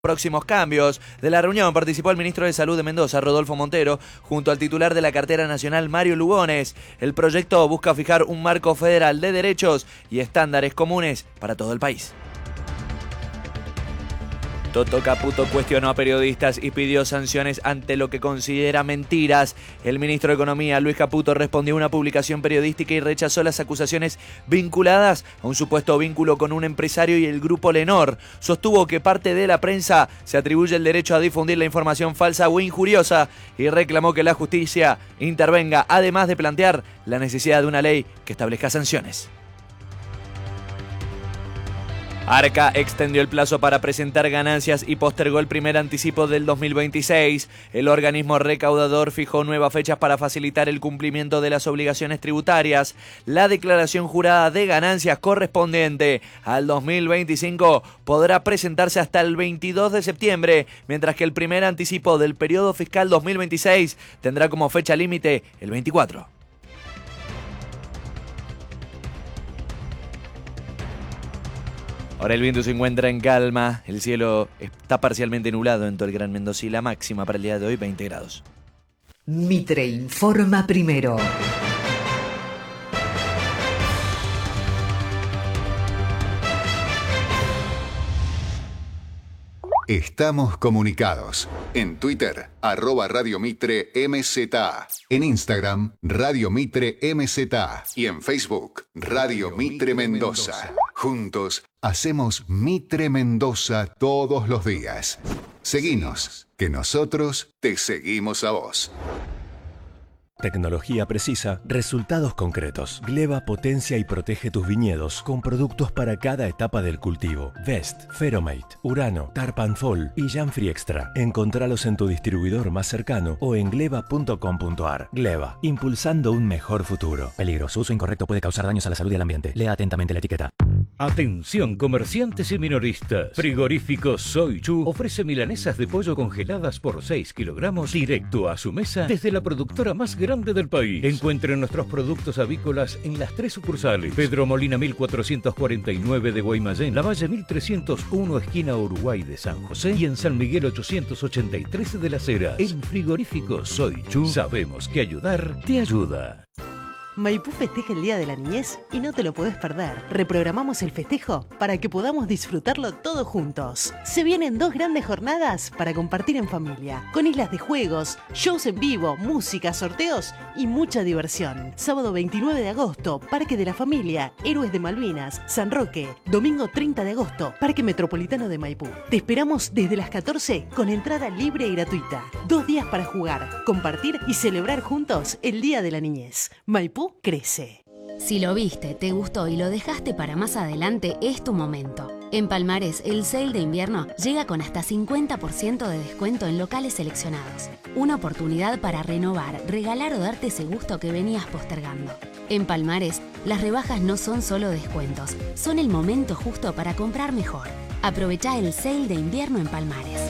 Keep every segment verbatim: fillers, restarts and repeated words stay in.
próximos cambios. De la reunión participó el ministro de Salud de Mendoza, Rodolfo Montero, junto al titular de la cartera nacional, Mario Lugones. El proyecto busca fijar un marco federal de derechos y estándares comunes para todo el país. Toto Caputo cuestionó a periodistas y pidió sanciones ante lo que considera mentiras. El ministro de Economía, Luis Caputo, respondió a una publicación periodística y rechazó las acusaciones vinculadas a un supuesto vínculo con un empresario y el grupo Lenor. Sostuvo que parte de la prensa se atribuye el derecho a difundir la información falsa o injuriosa y reclamó que la justicia intervenga, además de plantear la necesidad de una ley que establezca sanciones. Arca extendió el plazo para presentar ganancias y postergó el primer anticipo del dos mil veintiséis. El organismo recaudador fijó nuevas fechas para facilitar el cumplimiento de las obligaciones tributarias. La declaración jurada de ganancias correspondiente al dos mil veinticinco podrá presentarse hasta el veintidós de septiembre, mientras que el primer anticipo del periodo fiscal dos mil veintiséis tendrá como fecha límite el veinticuatro. Ahora el viento se encuentra en calma, el cielo está parcialmente nublado en todo el Gran Mendoza y la máxima para el día de hoy veinte grados. Mitre informa primero. Estamos comunicados. En Twitter, arroba Radio Mitre M Z A. En Instagram, Radio Mitre M Z A. Y en Facebook, Radio Mitre Mendoza. Juntos, hacemos Mitre Mendoza todos los días. Seguinos, que nosotros te seguimos a vos. Tecnología precisa, resultados concretos. Gleba potencia y protege tus viñedos con productos para cada etapa del cultivo. Vest, Feromate, Urano, Tarpanfol y Janfree Extra. Encontralos en tu distribuidor más cercano o en gleba punto com punto ar. Gleba, impulsando un mejor futuro. Peligro, su uso incorrecto puede causar daños a la salud y al ambiente. Lea atentamente la etiqueta. Atención comerciantes y minoristas. Frigorífico Soy Chu ofrece milanesas de pollo congeladas por seis kilogramos directo a su mesa desde la productora más grande del país. Encuentren nuestros productos avícolas en las tres sucursales: Pedro Molina mil cuatrocientos cuarenta y nueve de Guaymallén, La Valle mil trescientos uno esquina Uruguay de San José y en San Miguel ochocientos ochenta y tres de Las Heras. En Frigorífico Soy Chu sabemos que ayudar te ayuda. Maipú festeja el Día de la Niñez y no te lo podés perder. Reprogramamos el festejo para que podamos disfrutarlo todos juntos. Se vienen dos grandes jornadas para compartir en familia, con islas de juegos, shows en vivo, música, sorteos y mucha diversión. Sábado veintinueve de agosto, Parque de la Familia, Héroes de Malvinas, San Roque. Domingo treinta de agosto, Parque Metropolitano de Maipú. Te esperamos desde las catorce con entrada libre y gratuita. Dos días para jugar, compartir y celebrar juntos el Día de la Niñez. Maipú crece. Si lo viste, te gustó y lo dejaste para más adelante, es tu momento. En Palmares, el sale de invierno llega con hasta cincuenta por ciento de descuento en locales seleccionados. Una oportunidad para renovar, regalar o darte ese gusto que venías postergando. En Palmares, las rebajas no son solo descuentos, son el momento justo para comprar mejor. Aprovechá el sale de invierno en Palmares.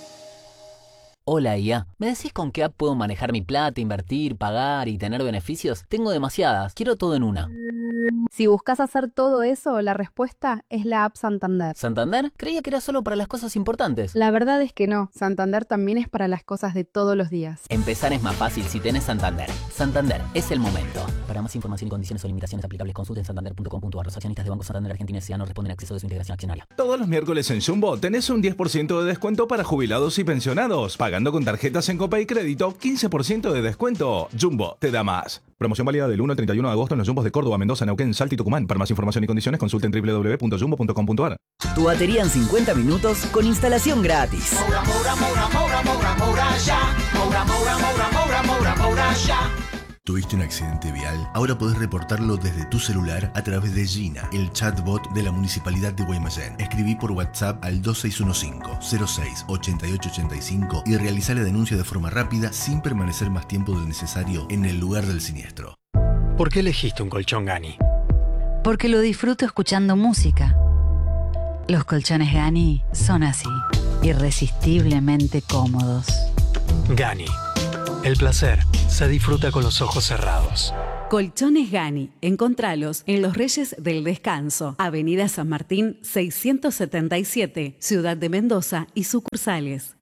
Hola I A, ¿me decís con qué app puedo manejar mi plata, invertir, pagar y tener beneficios? Tengo demasiadas, quiero todo en una. Si buscas hacer todo eso, la respuesta es la app Santander. ¿Santander? Creía que era solo para las cosas importantes. La verdad es que no, Santander también es para las cosas de todos los días. Empezar es más fácil si tenés Santander. Santander, es el momento. Para más información y condiciones o limitaciones aplicables, consulten santander punto com punto ar. Los accionistas de Banco Santander Argentina S A no responden a acceso de su integración accionaria. Todos los miércoles en Jumbo tenés un diez por ciento de descuento para jubilados y pensionados. Pagando con tarjetas en Copa y Crédito, quince por ciento de descuento. Jumbo, te da más. Promoción válida del uno al treinta y uno de agosto en los Jumbos de Córdoba, Mendoza, Neuquén, Salta y Tucumán. Para más información y condiciones, consulten doble u doble u doble u punto jumbo punto com punto ar. Tu batería en cincuenta minutos con instalación gratis. Moura, Moura, Moura, Moura, Moura, Moura, ya. Moura, Moura, Moura, Moura, Moura, Moura, ya. ¿Tuviste un accidente vial? Ahora podés reportarlo desde tu celular a través de Gina, el chatbot de la Municipalidad de Guaymallén. Escribí por WhatsApp al dos seis uno cinco, cero seis, ocho ocho ocho cinco y realizá la denuncia de forma rápida sin permanecer más tiempo del necesario en el lugar del siniestro. ¿Por qué elegiste un colchón Gani? Porque lo disfruto escuchando música. Los colchones Gani son así, irresistiblemente cómodos. Gani. El placer se disfruta con los ojos cerrados. Colchones Gani. Encontralos en Los Reyes del Descanso, Avenida San Martín seiscientos setenta y siete, Ciudad de Mendoza y sucursales.